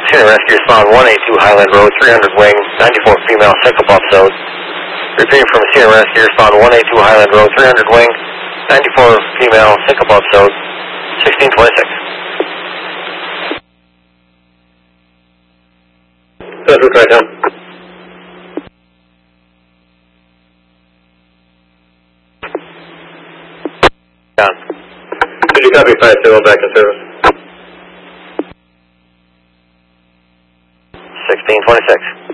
Senior Rescue Respond 182 Highland Road, 300 wing, 94 female, cycle episode. Repeating from Senior Rescue Respond 182 Highland Road, 300 wing, 94 female, cycle episode, 1626. That's right down. Down. Did you copy 5-0 back in service? 1626.